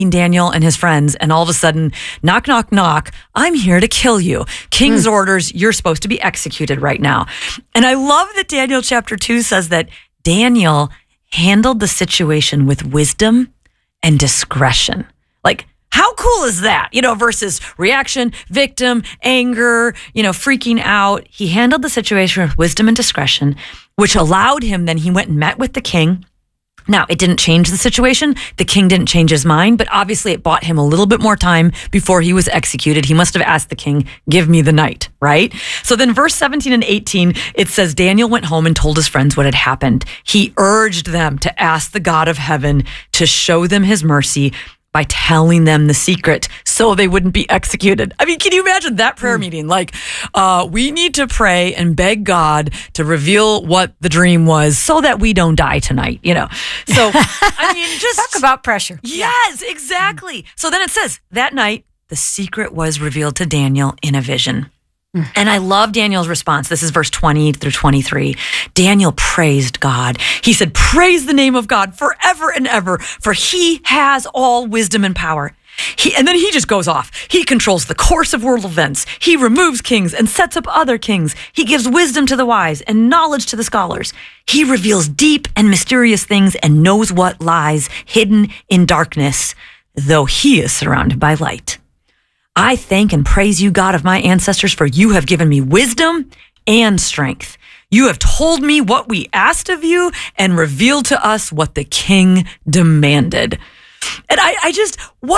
Daniel and his friends, and all of a sudden, knock, knock, knock, I'm here to kill you. King's orders, you're supposed to be executed right now. And I love that Daniel chapter 2 says that Daniel handled the situation with wisdom and discretion. Like, how cool is that? Versus reaction, victim, anger, freaking out. He handled the situation with wisdom and discretion, which allowed him, then he went and met with the king. Now, it didn't change the situation. The king didn't change his mind, but obviously it bought him a little bit more time before he was executed. He must have asked the king, give me the night, right? So then verse 17 and 18, it says, Daniel went home and told his friends what had happened. He urged them to ask the God of heaven to show them his mercy by telling them the secret so they wouldn't be executed. I mean, can you imagine that prayer meeting? Like, we need to pray and beg God to reveal what the dream was so that we don't die tonight, So, I mean, just talk about pressure. Yes, exactly. So then it says, that night, the secret was revealed to Daniel in a vision. And I love Daniel's response. This is verse 20 through 23. Daniel praised God. He said, praise the name of God forever and ever, for he has all wisdom and power. And then he just goes off. He controls the course of world events. He removes kings and sets up other kings. He gives wisdom to the wise and knowledge to the scholars. He reveals deep and mysterious things and knows what lies hidden in darkness, though he is surrounded by light. I thank and praise you, God of my ancestors, for you have given me wisdom and strength. You have told me what we asked of you and revealed to us what the king demanded. And I just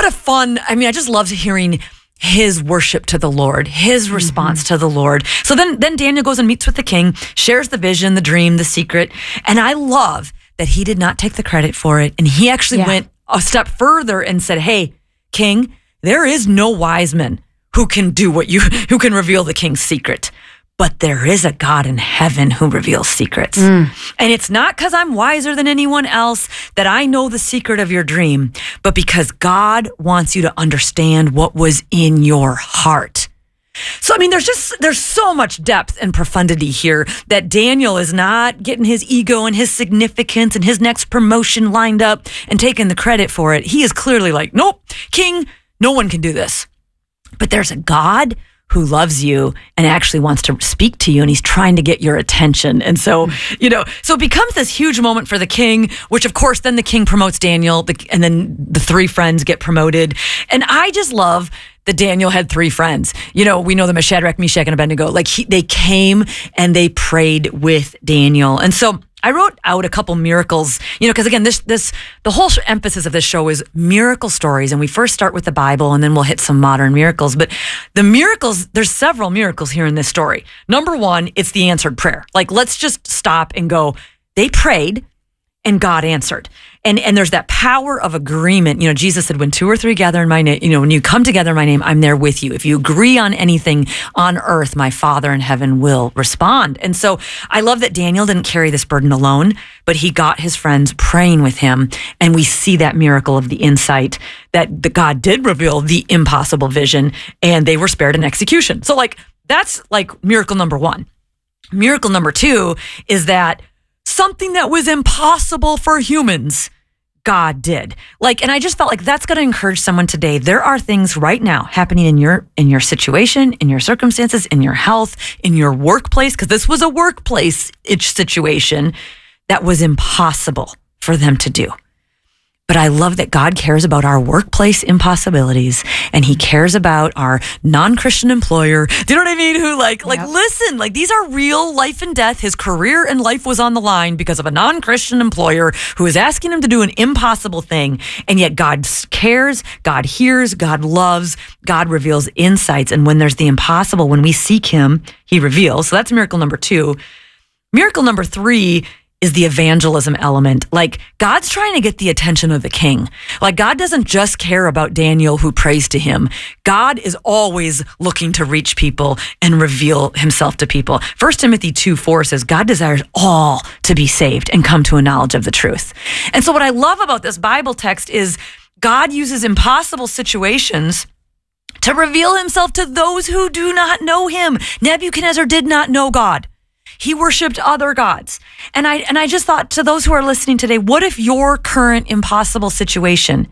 love hearing his worship to the Lord, his response to the Lord. So then Daniel goes and meets with the king, shares the vision, the dream, the secret. And I love that he did not take the credit for it. And he actually went a step further and said, hey, king, there is no wise man who can who can reveal the king's secret, but there is a God in heaven who reveals secrets. And it's not because I'm wiser than anyone else that I know the secret of your dream, but because God wants you to understand what was in your heart. So, I mean, there's so much depth and profundity here that Daniel is not getting his ego and his significance and his next promotion lined up and taking the credit for it. He is clearly like, nope, king, no one can do this. But there's a God who loves you and actually wants to speak to you, and he's trying to get your attention. And so, so it becomes this huge moment for the king, which of course then the king promotes Daniel, and then the three friends get promoted. And I just love that Daniel had three friends. We know them as Shadrach, Meshach, and Abednego. They came and they prayed with Daniel. And so I wrote out a couple miracles, because again, the whole emphasis of this show is miracle stories. And we first start with the Bible and then we'll hit some modern miracles. But the miracles, there's several miracles here in this story. Number one, it's the answered prayer. Let's just stop and go, they prayed and God answered. And there's that power of agreement. Jesus said, when two or three gather in my name, when you come together in my name, I'm there with you. If you agree on anything on earth, my Father in heaven will respond. And so I love that Daniel didn't carry this burden alone, but he got his friends praying with him. And we see that miracle of the insight that God did reveal the impossible vision and they were spared an execution. So that's miracle number one. Miracle number two is that something that was impossible for humans, God did. And I just felt like that's going to encourage someone today. There are things right now happening in your situation, in your circumstances, in your health, in your workplace, because this was a workplace situation that was impossible for them to do. But I love that God cares about our workplace impossibilities, and he cares about our non-Christian employer. Do you know what I mean? Who listen, these are real life and death. His career and life was on the line because of a non-Christian employer who is asking him to do an impossible thing. And yet God cares, God hears, God loves, God reveals insights. And when there's the impossible, when we seek him, he reveals. So that's miracle number two. Miracle number three is the evangelism element. God's trying to get the attention of the king. God doesn't just care about Daniel who prays to him. God is always looking to reach people and reveal himself to people. 1 Timothy 2:4 says, God desires all to be saved and come to a knowledge of the truth. And so what I love about this Bible text is God uses impossible situations to reveal himself to those who do not know him. Nebuchadnezzar did not know God. He worshiped other gods. And I just thought, to those who are listening today, what if your current impossible situation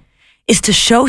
is to show